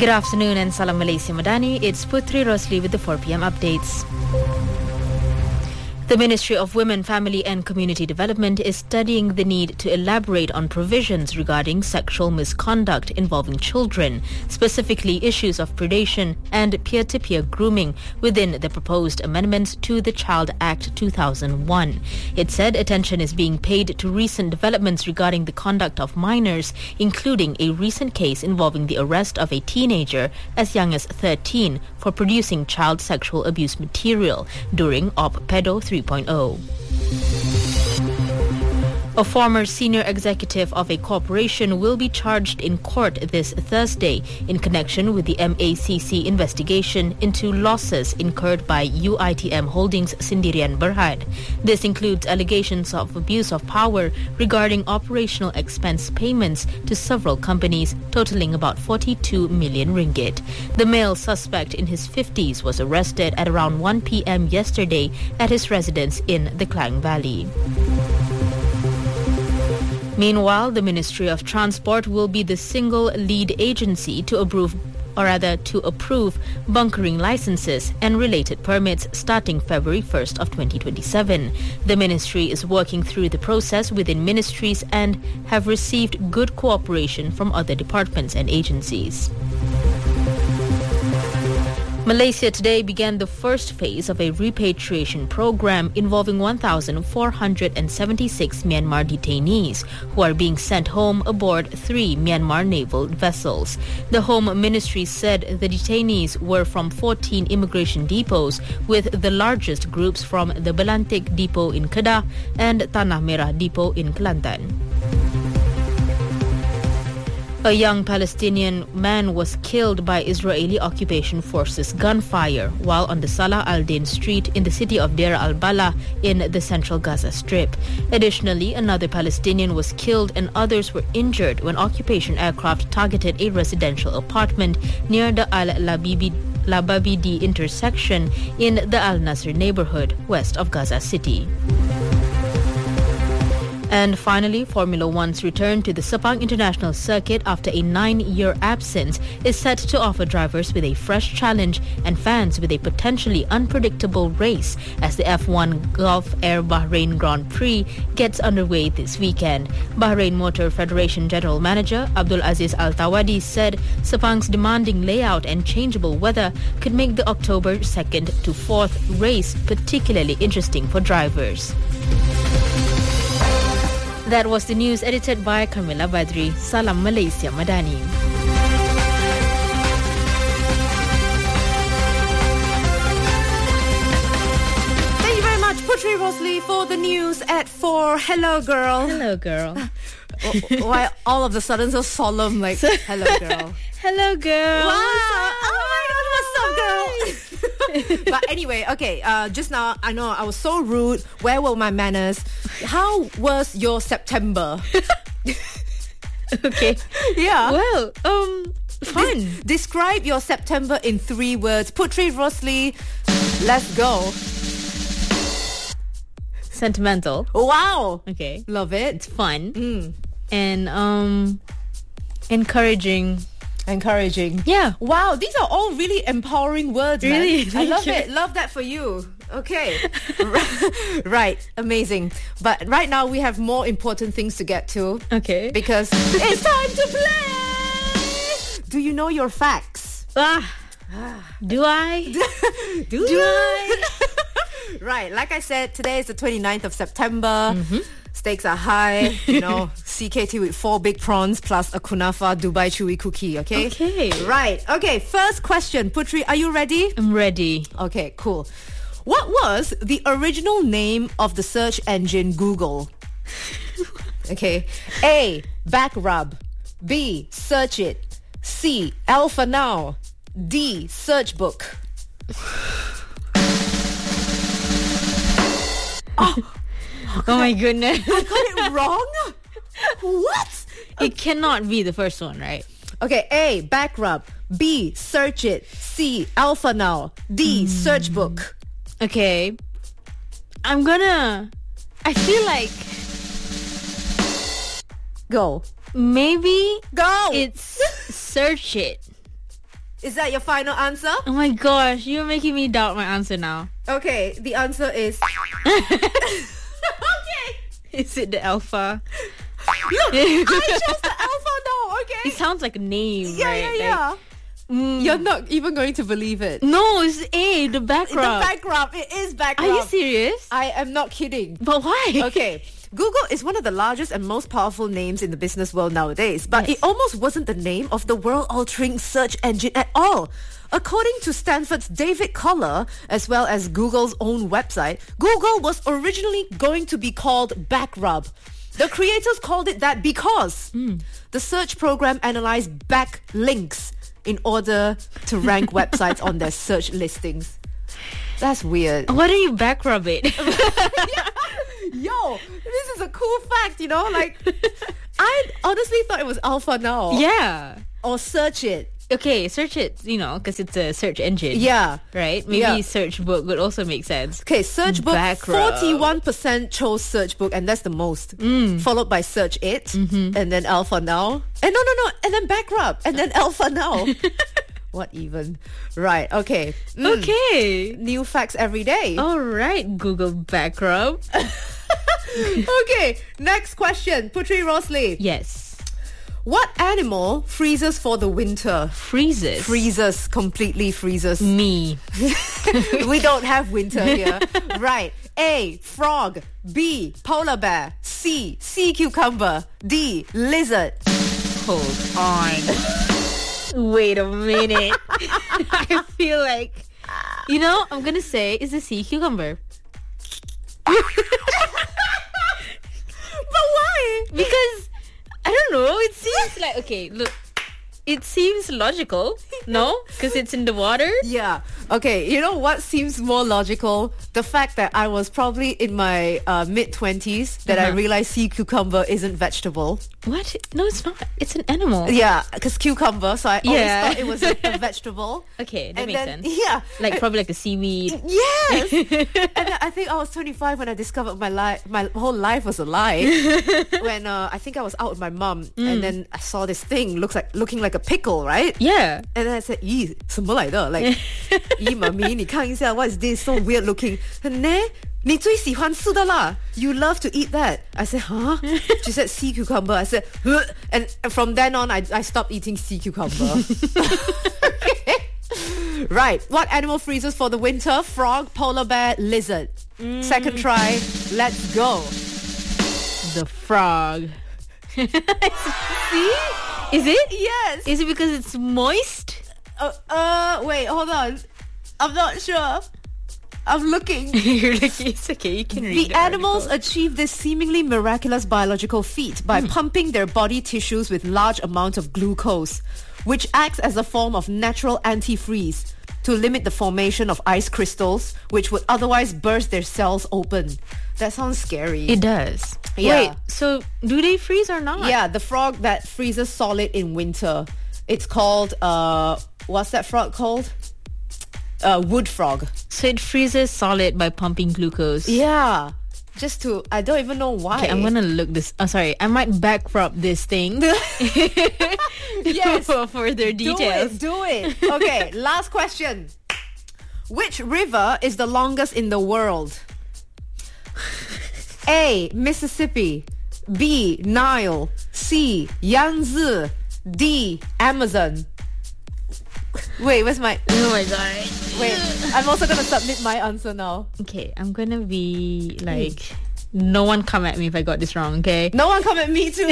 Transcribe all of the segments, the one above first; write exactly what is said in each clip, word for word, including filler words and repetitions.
Good afternoon and Salam Malaysia Madani. It's Putri Rosli with the four p.m. updates. The Ministry of Women, Family and Community Development is studying the need to elaborate on provisions regarding sexual misconduct involving children, specifically issues of predation and peer-to-peer grooming within the proposed amendments to the Child Act two thousand one. It said attention is being paid to recent developments regarding the conduct of minors, including a recent case involving the arrest of a teenager as young as thirteen for producing child sexual abuse material during Op Pedo three point oh. A former senior executive of a corporation will be charged in court this Thursday in connection with the M A C C investigation into losses incurred by U I T M Holdings Sendirian Berhad. This includes allegations of abuse of power regarding operational expense payments to several companies totaling about forty-two million ringgit. The male suspect in his fifties was arrested at around one p.m. yesterday at his residence in the Klang Valley. Meanwhile, the Ministry of Transport will be the single lead agency to approve or rather to approve bunkering licenses and related permits starting February first of twenty twenty-seven. The ministry is working through the process within ministries and have received good cooperation from other departments and agencies. Malaysia today began the first phase of a repatriation program involving one thousand four hundred seventy-six Myanmar detainees who are being sent home aboard three Myanmar naval vessels. The Home Ministry said the detainees were from fourteen immigration depots, with the largest groups from the Belantik Depot in Kedah and Tanah Merah Depot in Kelantan. A young Palestinian man was killed by Israeli occupation forces gunfire while on the Salah al-Din street in the city of Deir al-Balah in the central Gaza Strip. Additionally, another Palestinian was killed and others were injured when occupation aircraft targeted a residential apartment near the Al-Lababidi intersection in the Al-Nasr neighborhood west of Gaza City. And finally, Formula One's return to the Sepang International Circuit after a nine-year absence is set to offer drivers with a fresh challenge and fans with a potentially unpredictable race as the F one Gulf Air Bahrain Grand Prix gets underway this weekend. Bahrain Motor Federation General Manager Abdul Aziz Al Tawadi said Sepang's demanding layout and changeable weather could make the October second to fourth race particularly interesting for drivers. That was the news edited by Camilla Badri. Salam Malaysia Madani. Thank you very much, Putri Rosli, for the news at four. Hello, girl. Hello, girl. Why all of a sudden so solemn, like, hello, girl. Hello, girl. Wow. Oh my God, what's up, girl? But anyway, okay, uh, just now, I know I was so rude. Where were my manners? How was your September? Okay. Yeah. Well, um, fun. De- describe your September in three words. Putri Rosli, let's go. Sentimental. Wow. Okay. Love it. It's fun. Mm. And, um, encouraging. Encouraging. Yeah. Wow, these are all really empowering words, man. Really? I Thank love you. it. Love that for you. Okay. Right. Amazing. But right now we have more important things to get to. Okay. Because it's time to play. Do you know your facts? Ah. Do I? Do, Do I? Right. Like I said, today is the twenty-ninth of September. Mm-hmm. Stakes are high, you know, C K T with four big prawns plus a kunafa Dubai chewy cookie, okay? Okay. Right. Okay, first question. Putri, are you ready? I'm ready. Okay, cool. What was the original name of the search engine Google? Okay. A, back rub. B, search it. C, Alpha Now. D, search book. Oh. Oh my goodness. I got it wrong? What? It cannot be the first one, right? Okay, A, back rub. B, search it. C, Alpha Now. D, mm. search book. Okay. I'm gonna... I feel like... Go. Maybe... Go! It's search it. Is that your final answer? Oh my gosh, you're making me doubt my answer now. Okay, the answer is... okay. Is it the alpha? Look, I chose the alpha now, okay? It sounds like a name, Yeah, right? yeah, yeah. Like, mm, You're not even going to believe it. no, it's A, the back The rub. back rub. It is back Are rub. you serious? I am not kidding. But why? Okay. Google is one of the largest and most powerful names in the business world nowadays, but Yes. it almost wasn't the name of the world-altering search engine at all. According to Stanford's David Collar, as well as Google's own website, Google was originally going to be called Backrub. The creators called it that because the search program analyzed backlinks in order to rank websites on their search listings. That's weird. Why don't you back rub it? Yo, this is a cool fact, you know? Like, I honestly thought it was Alpha Now. Yeah. Or Search It. Okay, search it, you know, because it's a search engine. Yeah. Right? Maybe Yeah. search book would also make sense. Okay, Search Book, Back rub. forty-one percent chose Search Book, and that's the most. Followed by Search It, and then Alpha Now. And no, no, no, and then Back Rub, and then Alpha Now. What even? Right, okay. Mm. Okay. New facts every day. All right, Google back rub. Okay, next question. Putri Rosley. Yes. What animal freezes for the winter? Freezes. Freezes, completely freezes. Me. We don't have winter here. Right. A, frog. B, polar bear. C, sea cucumber. D, lizard. Hold on. Wait a minute. I feel like, you know, I'm going to say it's a sea cucumber. But why? Because, I don't know, it seems like, okay, look, it seems logical, no? Because it's in the water. Yeah. Okay, you know what seems more logical? The fact that I was probably in my uh, mid-twenties that I Uh-huh. realized sea cucumber isn't vegetable. What? No, it's not. It's an animal. Yeah, because cucumber, so I always Yeah. thought it was a, a vegetable. Okay, that And makes then, sense. yeah. Like probably like a seaweed. Yes. And then I think I was twenty-five when I discovered my life, my whole life was a lie. When uh, I think I was out with my mum, and then I saw this thing looks like looking like a pickle, right? Yeah. And then I said, "Ee, 什么来的? Like, 咦, mommy, 你看一下, what is this? So weird looking." And then, 你最喜欢吃的啦. You love to eat that. I said, huh? She said, sea cucumber. I said, huh? And from then on, I, I stopped eating sea cucumber. Okay. Right. What animal freezes for the winter? Frog, polar bear, lizard. Mm. Second try. Let's go. The frog. See? Is it? Yes. Is it because it's moist? Uh, uh, wait, hold on. I'm not sure. I'm looking. You're like, it's okay, you can read The animals article. achieve this seemingly miraculous biological feat by pumping their body tissues with large amounts of glucose, which acts as a form of natural antifreeze to limit the formation of ice crystals, which would otherwise burst their cells open. That sounds scary. It does. Yeah. Wait, so do they freeze or not? Yeah, the frog that freezes solid in winter. It's called, uh, what's that frog called? Uh, wood frog. So it freezes solid by pumping glucose. Yeah. Just to, I don't even know why. Okay, I'm gonna look this. Oh, sorry, I might back rub this thing. Yes. For further details. Do it, do it. Okay, last question. Which river is the longest in the world? A, Mississippi. B, Nile. C, Yangtze. D, Amazon. Wait, where's my... Oh my god. Wait, I'm also gonna submit my answer now. Okay, I'm gonna be like, no one come at me if I got this wrong. Okay. No one come at me too.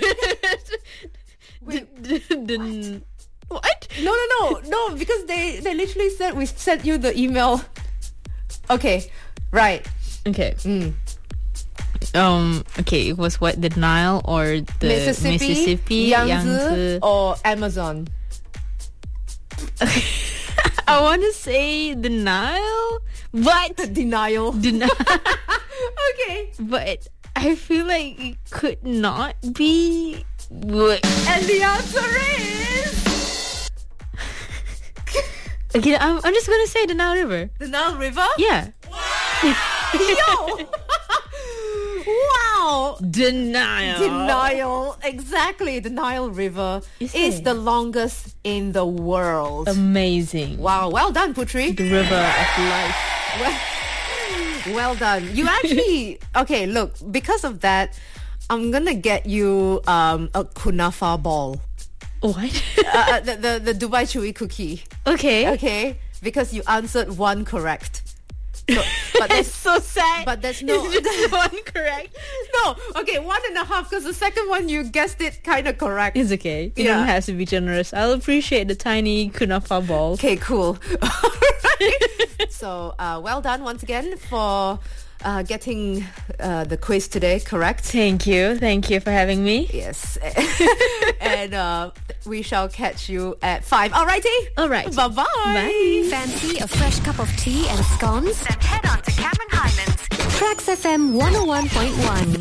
Wait, the, the, what? No, no, no, no, because they, they literally said we sent you the email. Okay, right. Okay. Mm. Um. Okay. It was what, the Nile or the Mississippi, Mississippi, Yangtze, Yangtze. or Amazon? I want to say the Nile, but Denial. Deni- Okay. but I feel like it could not be. What? And the answer is... Okay, I'm, I'm just gonna say the Nile River. The Nile River? Yeah. Yo! Wow! now, Denial. Denial. Exactly. The Nile River Is is it? the longest in the world. Amazing. Wow. Well done, Putri. The river of life. Well, well done. You actually... Okay, look. Because of that, I'm going to get you um, a kunafa ball. What? uh, the, the, the Dubai Chewy cookie. Okay. Okay? Because you answered one correct. So, but That's there's so sad. But there's no... It's just one correct. No, okay, one and a half, because the second one you guessed it kind of correct. It's okay. You Yeah. don't have to be generous. I'll appreciate the tiny kunafa ball. Okay, cool. Alright. So, uh, well done once again for uh, getting uh, the quiz today correct. Thank you. Thank you for having me. Yes. And uh, we shall catch you at five. Alrighty? All right. Bye-bye. Bye. Fancy a fresh cup of tea and scones? Then head on to Cameron Highlands. Trax F M one oh one point one.